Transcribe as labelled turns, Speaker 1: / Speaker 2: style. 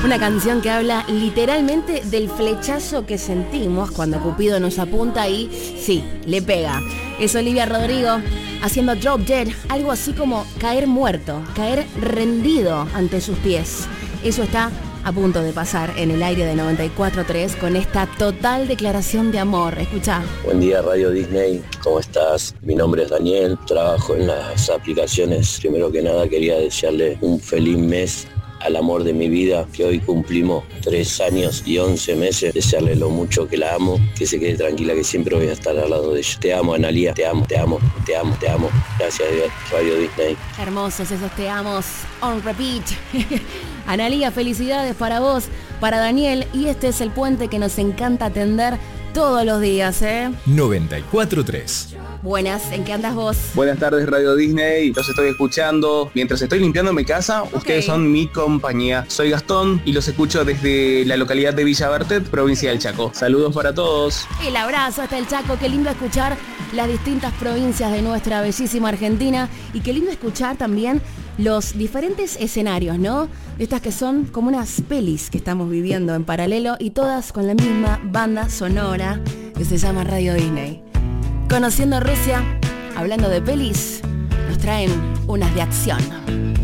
Speaker 1: Una canción que habla literalmente del flechazo que sentimos cuando Cupido nos apunta y sí, le pega. Es Olivia Rodrigo haciendo Drop Dead, algo así como caer muerto, caer rendido ante sus pies. Eso está a punto de pasar en el aire de 94.3 con esta total declaración de amor. Escuchá.
Speaker 2: Buen día, Radio Disney. ¿Cómo estás? Mi nombre es Daniel, trabajo en las aplicaciones. Primero que nada quería desearle un feliz mes al amor de mi vida, que hoy cumplimos 3 años y 11 meses, desearle lo mucho que la amo, que se quede tranquila, que siempre voy a estar al lado de ella. Te amo, Analía, te amo, te amo, te amo, te amo. Gracias, Radio Disney.
Speaker 1: Hermosos esos te amos on repeat. Analía, felicidades para vos, para Daniel, y este es el puente que nos encanta atender todos los días,
Speaker 3: 94.3.
Speaker 1: Buenas, ¿en qué andas vos?
Speaker 4: Buenas tardes, Radio Disney. Los estoy escuchando mientras estoy limpiando mi casa. Ustedes son mi compañía. Soy Gastón y los escucho desde la localidad de Villa Bertet, provincia del Chaco. Saludos para todos.
Speaker 1: El abrazo hasta el Chaco. Qué lindo escuchar las distintas provincias de nuestra bellísima Argentina. Y qué lindo escuchar también los diferentes escenarios, ¿no? Estas que son como unas pelis que estamos viviendo en paralelo y todas con la misma banda sonora que se llama Radio Disney. Conociendo Rusia, hablando de pelis, nos traen unas de acción.